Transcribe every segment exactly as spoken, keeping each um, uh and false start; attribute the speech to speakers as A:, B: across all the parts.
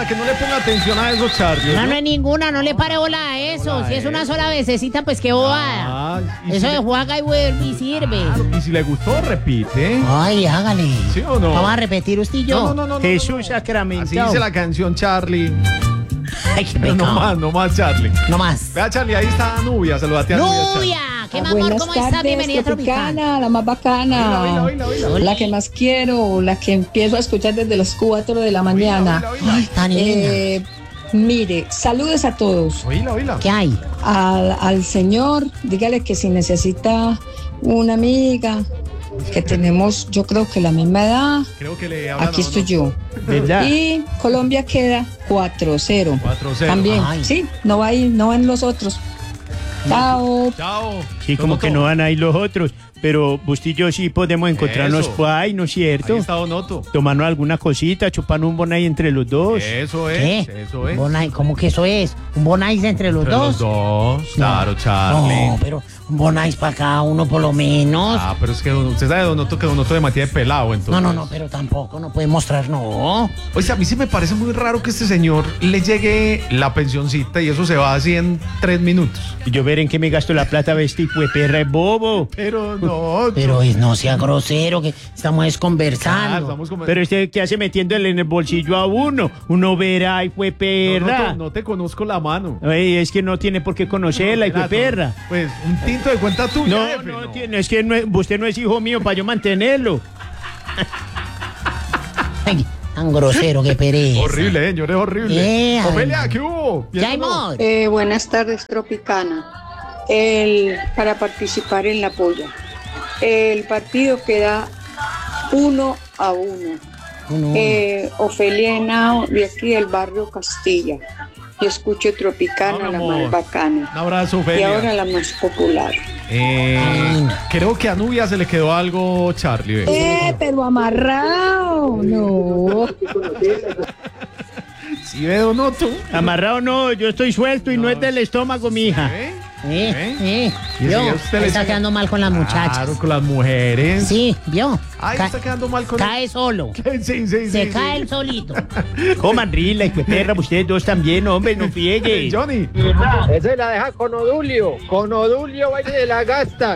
A: para que no le ponga atención a eso, Charlie.
B: No, no es ninguna, no le pare bola a eso.
A: Bola
B: Si es
A: a
B: una
A: eso.
B: sola vececita, pues qué bobada.
A: Ah, y
B: Eso
A: si
B: de
A: le-
B: juega y vuelve y sirve.
A: Claro, y si le gustó, repite.
B: Ay, hágale.
A: ¿Sí o no?
B: Vamos a repetir usted y yo.
A: No, no, no, no, no,
C: Jesús
A: no, no.
C: sacramentado.
A: Así dice la canción, Charlie.
B: Ay, qué
A: Pero
B: pecado.
A: no más, no más, Charlie.
B: No más.
A: Vea, Charlie, ahí está Nubia. Saludate a Nubia, Charlie.
B: Nubia, ¿qué
D: Ah,
B: más, amor?
D: buenas
B: ¿Cómo estás?
D: tardes,
B: Bienvenida a Tropical.
D: Tropicana, la más bacana.
A: Oíla, oíla, oíla, oíla.
D: La que más quiero, la que empiezo a escuchar desde las cuatro de la mañana.
A: Oíla, oíla,
B: Ay, tan linda.
D: Eh, mire, saludos a todos.
A: oíla, oíla.
B: ¿Qué hay?
D: Al, al señor, dígale que si necesita una amiga, que tenemos, yo creo que la misma edad,
A: Creo que le hablan
D: aquí
A: a
D: estoy
A: uno.
D: yo.
C: ¿Verdad?
D: Y Colombia queda cuatro cero.
A: cuatro cero.
D: También,
B: Ay.
D: sí, no va ahí, no van los otros. Chao.
A: Chao.
C: Sí, como
A: Donoto.
C: que no van ahí los otros. Pero usted y yo sí podemos encontrarnos
A: Eso.
C: por ahí, ¿no es cierto?
A: Ahí está Donoto.
C: Tomarnos alguna cosita, chuparnos un bonai entre los dos.
A: Eso
B: ¿Qué?
A: es, eso es.
B: Bonai, ¿cómo que eso es? ¿Un bonais entre los
A: Entre
B: dos?
A: los dos, claro, Charlie.
B: No, pero un bonais para cada uno por lo menos.
A: Ah, pero es que don- usted sabe Donoto que Donoto de Matías de pelado, entonces.
B: No, no, no, pero tampoco, no puede mostrar, no.
A: Oye, a mí sí me parece muy raro que este señor le llegue la pensioncita y eso se va así en tres minutos.
C: Y yo ver en qué me gasto la plata, este hijo de perra es bobo.
A: Pero no.
B: Pero es- no sea grosero, que estamos
A: Ah,
B: desconversando.
A: estamos como-
C: Pero este que hace metiéndole en el bolsillo a uno. Uno verá, hijo de
A: no,
C: perra.
A: no, no te conozco la mano.
C: Ay, es que no tiene por qué conocerla, hijo de
A: Relato.
C: perra.
A: Pues un tinto de cuenta tuya.
C: No,
A: jefe,
C: no, tiene, es que no es- usted no es hijo mío para yo mantenerlo.
B: Ay, tan grosero, qué pereza.
A: Horrible, señor, es horrible.
B: Eh,
A: Ofelia,
B: ay.
A: ¿qué hubo?
B: ¿Qué hay,
A: ¿Bien o no?
B: amor?
E: Eh, buenas tardes, Tropicana. El, para participar en la polla. El partido queda uno a uno.
B: Uno,
E: Eh, Ofelia Henao, de aquí del barrio Castilla. Y escucho Tropicana,
A: Hola,
E: la
A: amor.
E: más bacana.
A: Un abrazo,
E: Y
A: Ofelia.
E: ahora la más popular.
A: Eh,
B: Ay.
A: creo que a Nubia se le quedó algo, Charlie. ve.
D: Eh, pero amarrado. No.
A: ¿Sí ve, Donoto?
C: Amarrado no, yo estoy suelto y no,
A: No,
C: es del estómago, mija.
A: ¿Eh?
B: Eh,
A: ¿Eh?
B: eh,
A: Y
B: vio,
A: si a usted le
B: está
A: llega-
B: quedando mal con las muchachas.
A: Claro, con las mujeres.
B: Sí, vio.
A: Ay,
B: Ca-
A: está quedando mal con
B: cae solo.
A: Sí, sí, sí.
B: Se
A: sí.
B: cae el solito.
C: Coman rila, hijo de perra, ustedes dos también, hombre, no friegue.
A: Johnny.
F: Ese la deja con Odulio. Con Odulio va y se la gastan.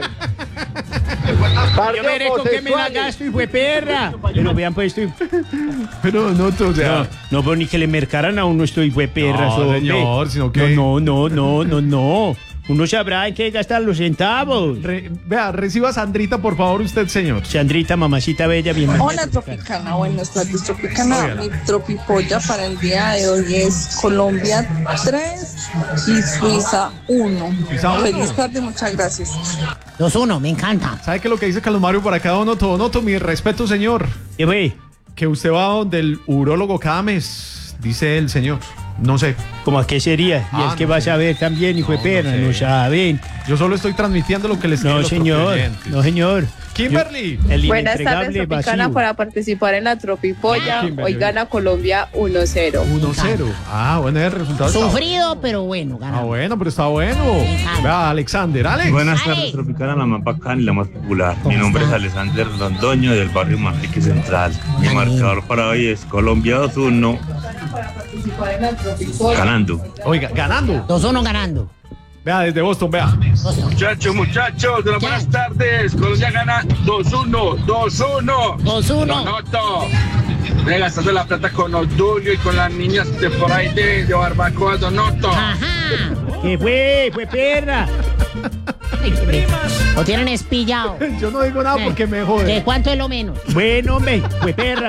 C: Yo veré con qué me la gasto, hijo de perra. Pero vean, pues estoy.
A: Pero Donoto, o sea.
C: No, no, pero ni que le mercaran a uno estoy hijo de perra,
A: No,
C: hombre.
A: señor, sino que-
C: No, no, no, no, no, no. Uno sabrá en qué gastar los centavos.
A: Re- vea, reciba a Sandrita, por favor, usted, señor.
C: Sandrita, mamacita bella, bienvenida.
G: Hola Tropicana, buenas tardes Tropicana.
A: Hola.
G: Mi tropipolla para el día de hoy es Colombia tres y Suiza uno.
A: Suiza uno.
G: Feliz tarde, muchas gracias.
B: Dos uno, me encanta.
A: ¿Sabe qué es lo que dice Carlos Mario por acá, Donoto? Donoto, mi respeto, señor.
C: ¿Qué fue?
A: Que usted va donde el urólogo cada mes, dice el señor. No sé.
C: ¿Cómo a qué sería? Y
A: Ah,
C: es que
A: no
C: vas
A: sé.
C: a ver también, hijo
A: No,
C: de perra,
A: no
C: no,
A: sé.
C: saben.
A: Yo solo estoy transmitiendo lo que les
C: No,
A: quieren los
C: señor,
A: oyentes.
C: no, señor.
A: Kimberly.
C: Yo- el
H: Buenas tardes,
C: inentregable
H: Tropicana,
C: vacío.
H: para participar en la Tropipolla.
A: Kimberly.
H: Hoy gana Colombia uno cero.
A: uno cero. Ah, bueno, el resultado está
B: Sufrido, pero bueno,
A: Ah,
B: ganamos.
A: bueno, pero está bueno.
B: encanta.
A: Vea, Alexander, Alex.
I: Buenas
B: Ale.
I: tardes, Tropicana, la más bacana y la más popular.
B: ¿Cómo
I: Mi nombre
B: está?
I: es Alexander Londoño del barrio Manrique Central. Mi
B: Ay.
I: marcador para hoy es Colombia dos uno, ganando.
A: Oiga, ganando.
B: Dos uno ganando.
A: Vea, desde Boston, vea.
J: Muchachos, muchachos, de las
B: ¿Qué?
J: buenas tardes. Colombia gana dos uno, dos uno.
B: Dos uno.
J: Donoto, ve gastando la plata con Odulio y con las niñas de por ahí de, de barbacoa, Donoto.
B: Ajá.
C: ¿Qué fue? Fue perra.
B: Ay, qué pe- Lo tienen espillado.
A: Yo no digo nada porque me
B: ¿De
A: jode.
B: cuánto es lo menos?
C: Bueno, hombre, fue perra.